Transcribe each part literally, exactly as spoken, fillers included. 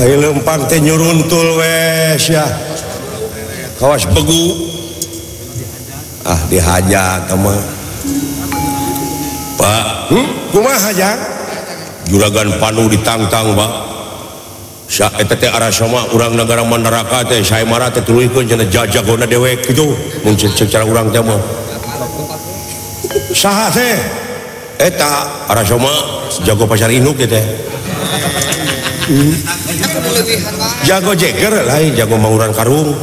Ayo lempang teh nyuruntul wes ya. Kawas begu. Ah dihajar kamu. Pak, hmm? Kumaha hajang? Juragan Panu ditangtang, Pak. Sa eta teh arah sama urang negara Mandaraka teh saya marah teh tuluikeun cenah jajagona dewek kitu. Mun secara urang teh mah. Saha teh? Eta arah sama jago pasar induk teh. Hmm. Jago jeger lain jago mauran karung.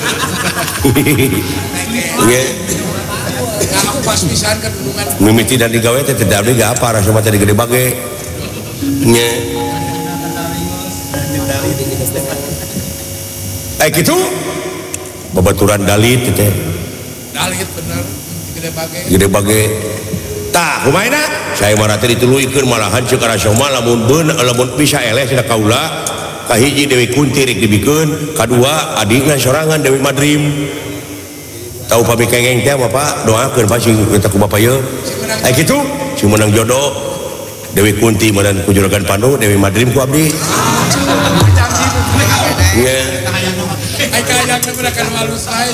Ye. Mimiti dan digawe teh tidak ada apa rasa mata di gede bage. Nye. Eh gitu. Babaturan dalit teh. Dalit bener gede bage. Gede bage. Tah kumaha saya marah teh dituluikeun malahan ceuk arasa mah lamun beun lamun bisa eleh cenah kaula kahiji Dewi Kunti rek dibikeun, kadua adina sorangan Dewi Madrim. Tahu pami kengeng teh apa Pak? Doakeun Pak sing kita ku Bapak ye. Aya kitu, si menang jodoh Dewi Kunti meunang ku Juragan Pandu, Dewi Madrim ku abdi. Nya. Ai kayang teh kan malu sae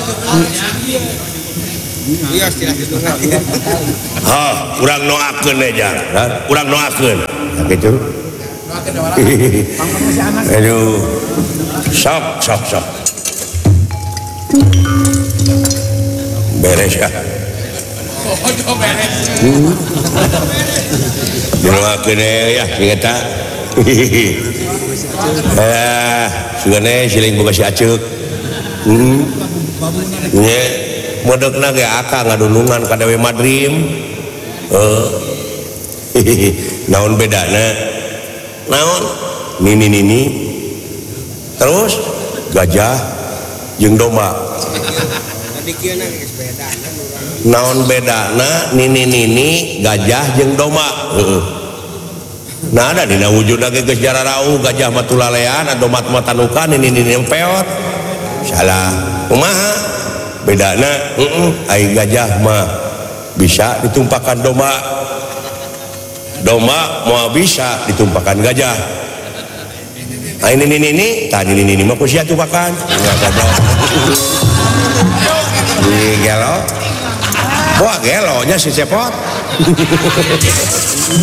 iya istilah itu. Ha, urang noakeun we jang. Urang noakeun. Kitu. Aduh, sok, sok, sok. Beres ya. Oh, beres. Doakeun ya, sing eta. Eh, sugane siling boga si aceuk. Heeh. Nya, modokna ge akang ngadulungan ka Dewi Madrim. Heuh. Naon bedana? Naon nini nini terus gajah jeung domba naon bedana nini nini gajah jeung domba heeh nah ada dina wujudna ge geus jararau gajah mah tulalean domba mah tanuka nini nini empeot salah kumaha bedana heeh ai gajah mah bisa ditumpahkan domba domba mau bisa ditumpahkan gajah. Ah ini ini ini tadi ini ini mah ku sia tumpakan. Enggak goblok. Ini gelo. Wah gelonya si cepot.